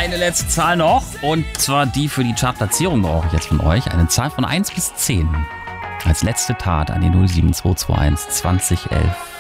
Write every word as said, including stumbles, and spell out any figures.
Eine letzte Zahl noch. Und zwar die für die Chartplatzierung brauche ich jetzt von euch. Eine Zahl von eins bis zehn. Als letzte Tat an die null sieben zwei zwei eins zwanzig elf.